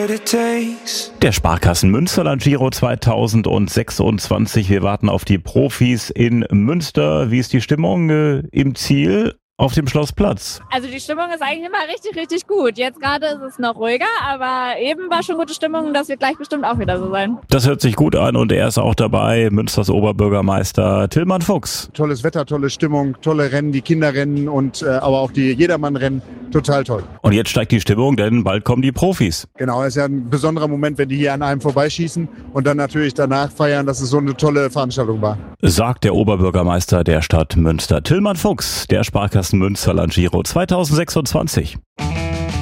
Der Sparkassen Münsterland Giro 2026. Wir warten auf die Profis in Münster. Wie ist die Stimmung im Ziel auf dem Schlossplatz? Also die Stimmung ist eigentlich immer richtig, richtig gut. Jetzt gerade ist es noch ruhiger, aber eben war schon gute Stimmung. Das wird gleich bestimmt auch wieder so sein. Das hört sich gut an und er ist auch dabei, Münsters Oberbürgermeister Tillmann Fuchs. Tolles Wetter, tolle Stimmung, tolle Rennen, die Kinderrennen und aber auch die Jedermannrennen. Total toll. Und jetzt steigt die Stimmung, denn bald kommen die Profis. Genau, es ist ja ein besonderer Moment, wenn die hier an einem vorbeischießen und dann natürlich danach feiern, dass es so eine tolle Veranstaltung war. Sagt der Oberbürgermeister der Stadt Münster, Tillmann Fuchs, der Sparkassen Münsterland Giro 2026.